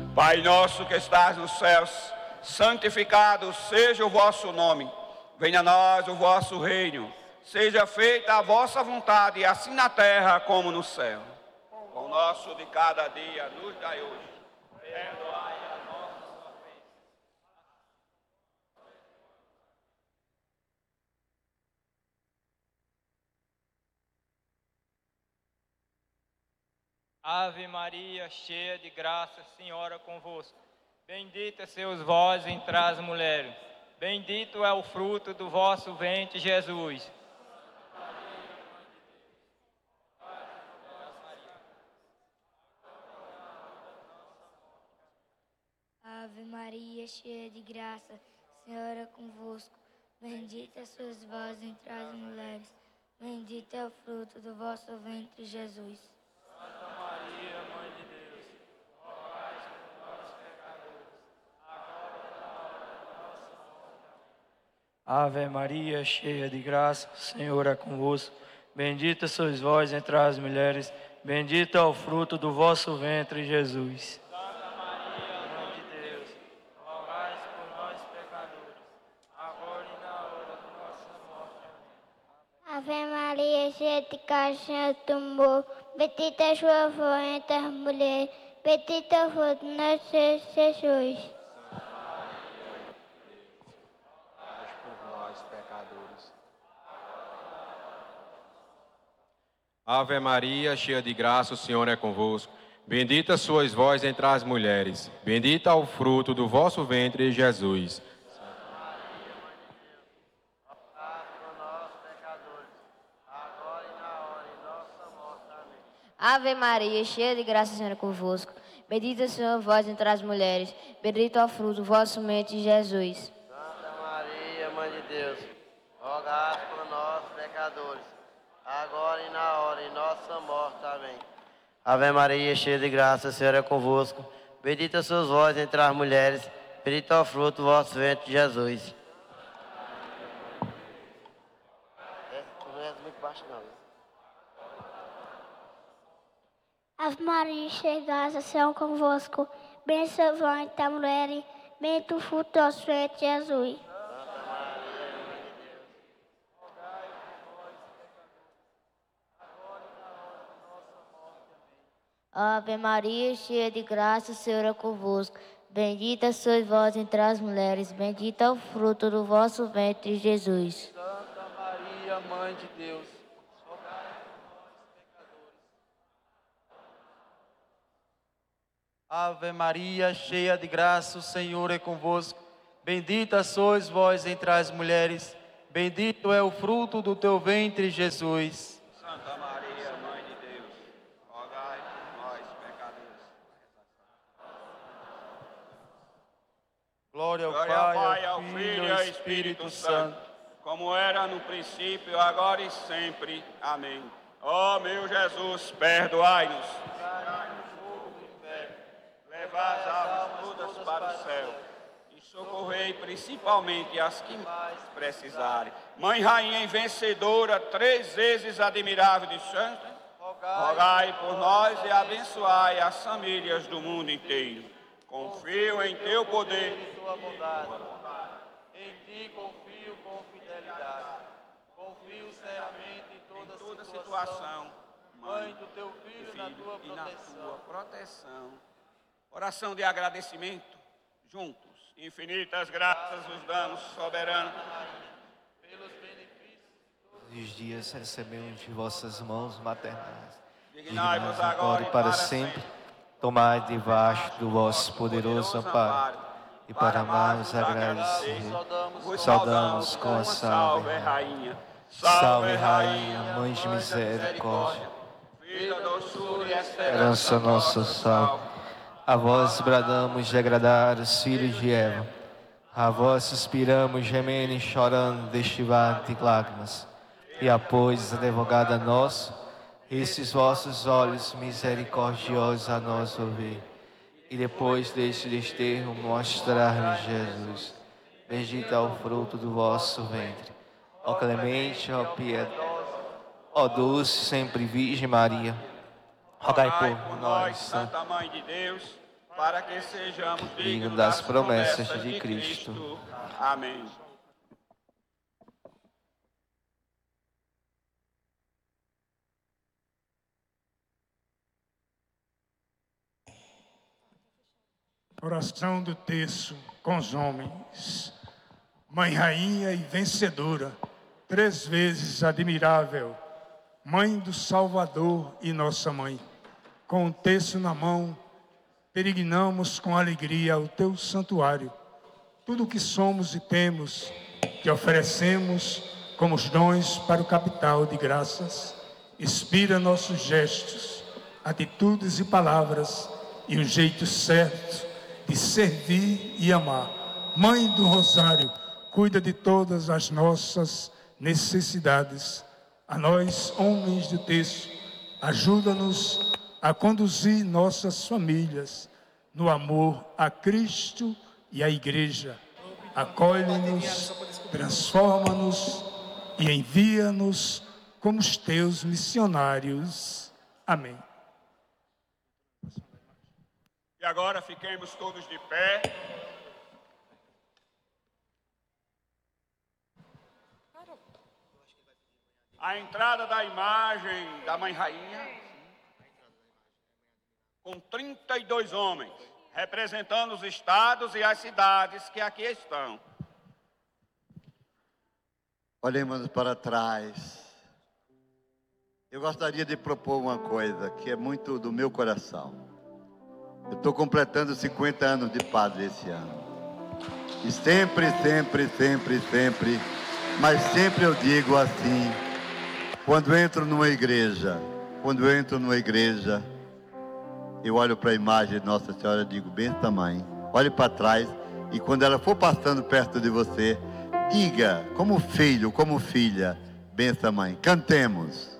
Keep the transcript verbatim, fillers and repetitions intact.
Pai nosso que estás nos céus, santificado seja o vosso nome. Venha a nós o vosso reino. Seja feita a vossa vontade, assim na terra como no céu. O nosso de cada dia nos dai hoje. Perdoai as nossas ofensas. Ave Maria, cheia de graça, Senhora convosco. Bendita sois vós entre as mulheres. Bendito é o fruto do vosso ventre, Jesus. Ave Maria, cheia de graça, Senhor é convosco. Bendita sois vós entre as mulheres. Bendito é o fruto do vosso ventre, Jesus. Santa Maria, Mãe de Deus, rogai por nós, pecadores, agora e na hora de nossa morte. Ave Maria, cheia de graça, Senhor é convosco. Bendita sois vós entre as mulheres. Bendito é o fruto do vosso ventre, Jesus. Ave Maria, cheia de graça, tomou. Bendita é sua voz entre as mulheres. Bendito é o fruto do nosso Jesus. Por nós, pecadores. Ave Maria, cheia de graça, o Senhor é convosco. Bendita sois vós entre as mulheres. Bendito é o fruto do vosso ventre, Jesus. Ave Maria, cheia de graça, o Senhor é convosco. Bendita sois vós entre as mulheres. Bendito é o fruto do vosso ventre, Jesus. Santa Maria, Mãe de Deus, rogai por nós, pecadores, agora e na hora de nossa morte. Amém. Ave Maria, cheia de graça, o Senhor é convosco. Bendita sois vós entre as mulheres. Bendito é o fruto do vosso ventre, Jesus. Não é muito baixo, não. Ave Maria, cheia de graça, o Senhor é convosco. Bendita sois vós entre as mulheres. Bendito o fruto do vosso ventre, Jesus. Santa Maria, Mãe de Deus, Rogai por nós, pecadores, agora e na hora de nossa morte. Amém. Ave Maria, cheia de graça, o Senhor é convosco. Bendita sois vós entre as mulheres. Bendito é o fruto do vosso ventre, Jesus. Santa Maria, Mãe de Deus, rogai por nós, pecadores. Ave Maria, cheia de graça, o Senhor é convosco. Bendita sois vós entre as mulheres. Bendito é o fruto do teu ventre, Jesus. Santa Maria, Mãe de Deus, rogai por nós, pecadores. Glória ao Glória Pai, ao Pai, ao ao Filho e ao Espírito Santo. como era no princípio, agora e sempre. Amém. Ó meu Jesus, perdoai-nos. Levai as almas todas para o céu e socorrei principalmente as que mais precisarem. Mãe Rainha e vencedora, três vezes admirável de santo, rogai por nós e abençoai as famílias do mundo inteiro. Confio em teu poder e tua bondade. Em ti confio com fidelidade. Confio seriamente em toda, em toda situação. situação, Mãe do teu filho, filho, na tua e na proteção. tua proteção. Oração de agradecimento, juntos. Infinitas graças os damos, soberano. Pelos benefícios. Todos os dias recebemos de vossas mãos maternais. Dignai-vos Dignai-vos agora e para sempre. Tomai debaixo do vosso poderoso amparo. E para mais agradecer, Vos saudamos com a salve. Rainha. Salve, Rainha, Mãe de misericórdia, Vida, doçura e esperança esperança nosso salve. A vós bradamos de agradar os filhos de Eva. A vós suspiramos, gemendo e chorando deste vale de lágrimas. E após, advogada nossa, esses vossos olhos misericordiosos a nós ouvir. E depois deste desterro mostrar-nos Jesus. Bendito é o fruto do vosso ventre. Ó clemente, ó piedosa, ó doce sempre Virgem Maria, rogai por nós, Santa Mãe de Deus, para que sejamos dignos digno das das promessas promessas de de Cristo. Cristo. Amém. Oração do terço com os homens. Mãe rainha e vencedora, três vezes admirável, Mãe do Salvador e nossa mãe, com o terço na mão, peregrinamos com alegria ao teu santuário. Tudo o que somos e temos, te oferecemos como os dons para o capital de graças. Inspira nossos gestos, atitudes e palavras e o jeito certo de servir e amar. Mãe do Rosário, cuida de todas as nossas necessidades. A nós, homens do terço, ajuda-nos a conduzir nossas famílias no amor a Cristo e à Igreja. Acolhe-nos, transforma-nos e envia-nos como os teus missionários. Amém. E agora fiquemos todos de pé. A entrada da imagem da Mãe Rainha, com trinta e dois homens, representando os estados e as cidades que aqui estão. Olhemos para trás. Eu gostaria de propor uma coisa que é muito do meu coração. Eu estou completando cinquenta anos de padre esse ano. E sempre, sempre, sempre, sempre, mas sempre eu digo assim, quando entro numa igreja, quando eu entro numa igreja, eu olho para a imagem de Nossa Senhora e digo, benção mãe, olhe para trás e quando ela for passando perto de você, diga, como filho, como filha, benção mãe, cantemos.